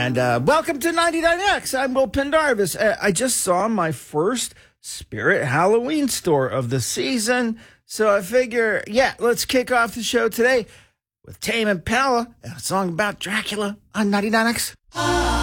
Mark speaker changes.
Speaker 1: And welcome to 99X. I'm Will Pendarvis. I just saw my first Spirit Halloween store of the season. So I figure, let's kick off the show today with Tame Impala and a song about Dracula on 99X.